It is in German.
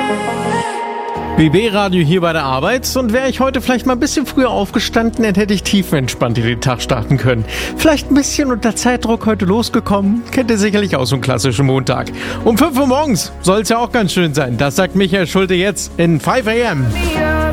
BB-Radio hier bei der Arbeit, und wäre ich heute vielleicht mal ein bisschen früher aufgestanden, dann hätte ich tiefenentspannt in den Tag starten können. Vielleicht ein bisschen unter Zeitdruck heute losgekommen, kennt ihr sicherlich auch so einen klassischen Montag. Um 5 Uhr morgens soll es ja auch ganz schön sein, das sagt Michael Schulte jetzt in 5 AM.